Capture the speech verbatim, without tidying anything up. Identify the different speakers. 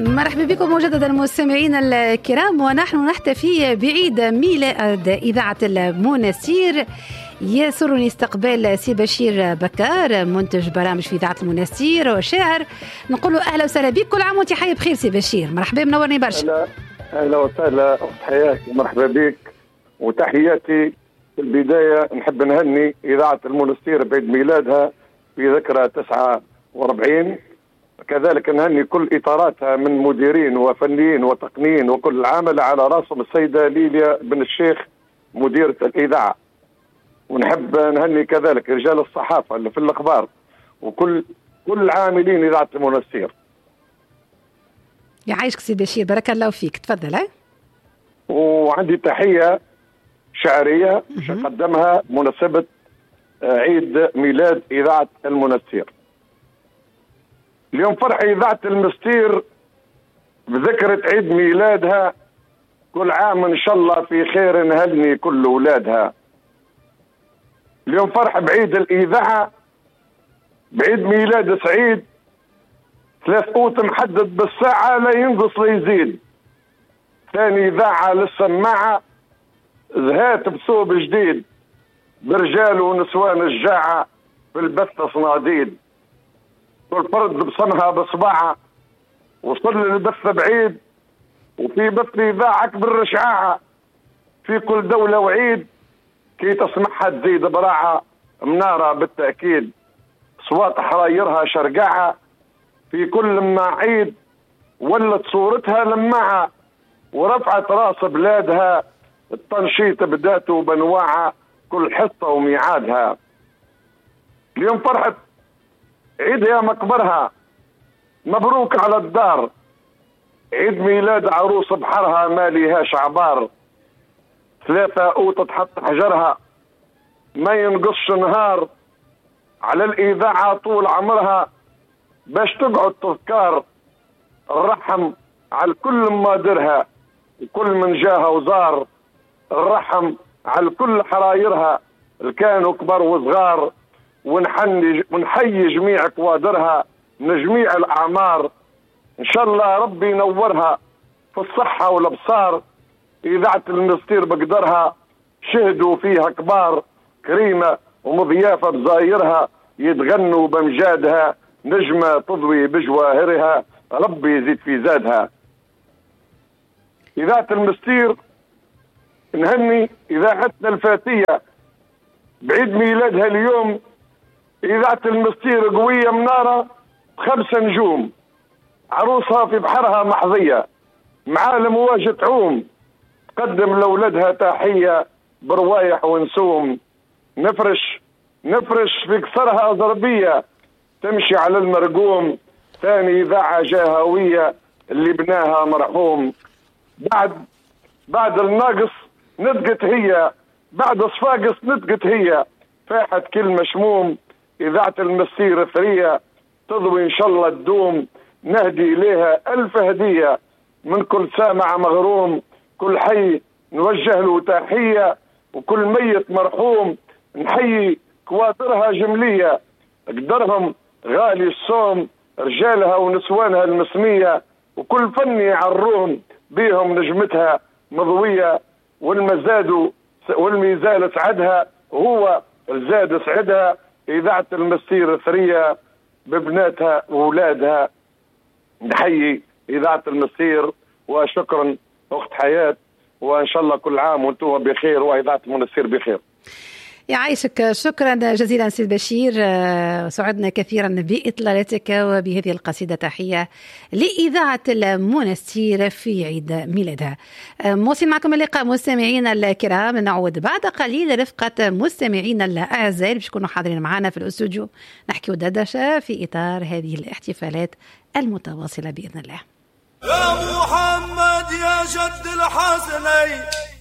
Speaker 1: مرحبا بكم مجددا مستمعينا الكرام، ونحن نحتفي بعيد ميلاد إذاعة المنستير. يسرني استقبال سي بشير بكار، منتج برامج في إذاعة المنستير وشاعر. نقول له أهلا وسهلا بك، كل عام وأنت حي بخير سي بشير. مرحبا، منورني برشا.
Speaker 2: أهلا أهلا وسهلا أخت حياك، مرحبا بك وتحياتي. في البداية نحب نهني إذاعة المنستير بعيد ميلادها في ذكرى تسعة وأربعين، كذلك نهني كل إطاراتها من مديرين وفنيين وتقنيين وكل العامل، على راسهم السيدة ليليا بن الشيخ مديرة الإذاعة. ونحب نهني كذلك رجال الصحافة اللي في الأخبار وكل كل عاملين إذاعة المنستير.
Speaker 1: يعيشك سي بشير، بارك الله فيك. تفضل. هاي
Speaker 2: وعندي تحية شعرية قدمها مناسبة عيد ميلاد إذاعة المنستير. اليوم فرح إذاعة المنستير بذكرة عيد ميلادها، كل عام إن شاء الله في خير نهني كل أولادها. اليوم فرح بعيد الإذاعة، بعيد ميلاد سعيد، ثلاث قوت محدد بالساعة، لا ينقص لا يزيد. ثاني إذاعة للسماعة زهات بثوب جديد، برجال ونسوان الجاعة في البث صناديد. كل فرد بصنها بصباعة، وصل للبث بعيد، وفي بث إذاعك بالرشعاعة. في كل دولة وعيد كي تسمعها تزيد براعة، منارة بالتأكيد صوات حرايرها شرقاعة. في كل ما عيد ولت صورتها لماعة، ورفعت راس بلادها التنشيط بداته بنواعة، كل حصة وميعادها. اليوم فرحة عيدها مكبرها، مبروك على الدار، عيد ميلاد عروس بحرها ما ليهاش عبار. ثلاثة قوطة تحط حجرها، ما ينقصش نهار على الإذاعة طول عمرها، باش تقعد تذكار الرحم على كل مادرها وكل من جاها وزار. الرحم على كل حرايرها اللي كانوا كبار وصغار، ونحني ونحيي جميع كوادرها من جميع الأعمار. إن شاء الله ربي ينورها في الصحة والأبصار. إذاعة المنستير بقدرها شهدوا فيها كبار، كريمة ومضيافة بزايرها، يتغنوا بمجادها، نجمة تضوي بجواهرها، ربي يزيد في زادها. إذاعة المنستير نهني إذاعتنا الفاتية بعيد ميلادها اليوم. إذاعة المنستير قوية منارة خمسة نجوم، عروسها في بحرها محظية، معالم واجه تعوم، تقدم لأولادها تحية بروايح ونسوم. نفرش نفرش في كسرها ضربية، تمشي على المرقوم. ثاني إذاعة جاهوية اللي بناها مرحوم. بعد بعد الناقص نطقت هي، بعد صفاقس نطقت هي، فاحت كل مشموم. إذاعة المنستير ثرية تضوي إن شاء الله تدوم، نهدي إليها ألف هدية من كل سامع مغروم. كل حي نوجه له تحية، وكل ميت مرحوم نحيي كوادرها جملية، قدرهم غالي الصوم، رجالها ونسوانها المسمية، وكل فني عروم بيهم نجمتها مضوية. والمزاد والميزان سعدها، هو الزاد سعدها. إذاعة المنستير ثرية ببناتها وأولادها، نحيي إذاعة المنستير. وشكرا أخت حياة، وإن شاء الله كل عام وأنتم بخير وإذاعة المنستير بخير.
Speaker 1: يعيشك، شكرا جزيلا سيد بشير. سعدنا كثيرا بإطلالتك وبهذه القصيدة. تحية لإذاعة المنستير في عيد ميلادها. موصل معكم اللقاء مستمعينا الكرام، نعود بعد قليل رفقة مستمعينا الأعزاء باش يكونوا حاضرين معنا في الاستوديو، نحكي ودردشة في إطار هذه الاحتفالات المتواصلة بإذن الله.
Speaker 3: يا محمد يا جد الحسنين